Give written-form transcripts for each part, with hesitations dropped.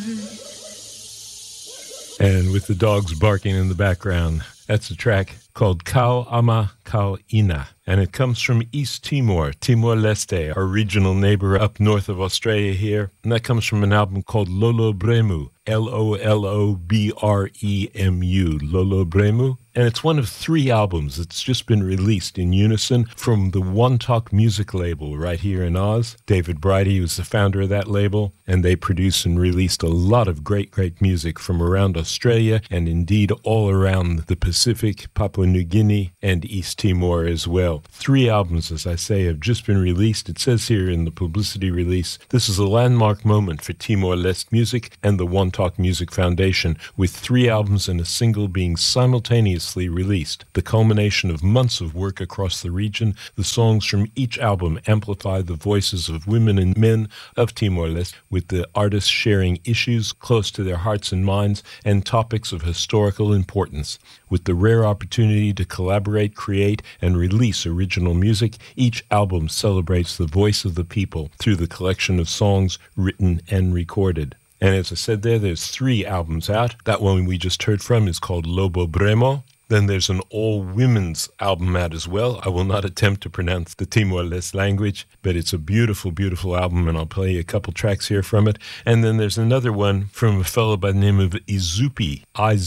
And with the dogs barking in the background, that's a track called Kau Ama Kau Ina. And it comes from East Timor, Timor-Leste, our regional neighbor up north of Australia here. And that comes from an album called Lolo Bremu, Lolobremu, Lolo Bremu. And it's one of 3 albums that's just been released in unison from the One Talk music label right here in Oz. David Bridie was the founder of that label, and they produced and released a lot of great music from around Australia and indeed all around the Pacific, Papua New Guinea, and East Timor as well. 3 albums, as I say, have just been released. It says here in the publicity release, this is a landmark moment for Timor-Leste music and the One Talk Music Foundation, with 3 albums and a single being simultaneously released. The culmination of months of work across the region, the songs from each album amplify the voices of women and men of Timor-Leste, with the artists sharing issues close to their hearts and minds and topics of historical importance. With the rare opportunity to collaborate, create, and release original music, each album celebrates the voice of the people through the collection of songs written and recorded. And as I said there's 3 albums out. That one we just heard from is called Lobo Bremo. Then there's an all-women's album out as well. I will not attempt to pronounce the Timor-Leste language, but it's a beautiful, beautiful album, and I'll play a couple tracks here from it. And then there's another one from a fellow by the name of Izupi,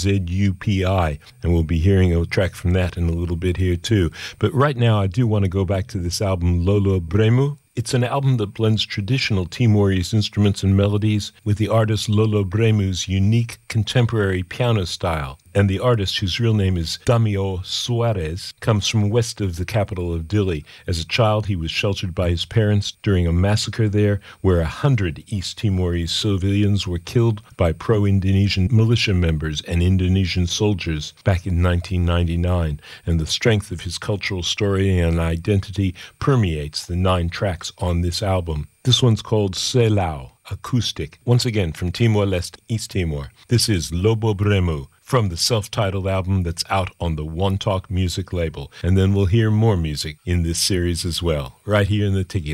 I-Z-U-P-I, and we'll be hearing a track from that in a little bit here too. But right now I do want to go back to this album, Lolo Bremu. It's an album that blends traditional Timorese instruments and melodies with the artist Lolo Bremu's unique contemporary piano style. And the artist, whose real name is Damio Suarez, comes from west of the capital of Dili. As a child, he was sheltered by his parents during a massacre there where 100 East Timorese civilians were killed by pro-Indonesian militia members and Indonesian soldiers back in 1999. And the strength of his cultural story and identity permeates the 9 tracks on this album. This one's called Selau, acoustic. Once again, from Timor-Leste, East Timor. This is Lobo Bremu, from the self-titled album that's out on the One Talk music label. And then we'll hear more music in this series as well, right here in the Tiki